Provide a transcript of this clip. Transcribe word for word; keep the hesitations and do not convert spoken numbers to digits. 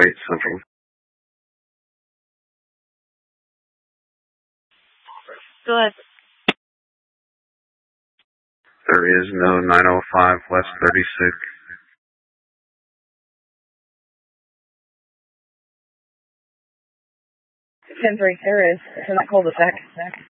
eight Central. Go ahead. There is no nine oh five West thirty-six. ten three, there is. It's in that cul-de-sac.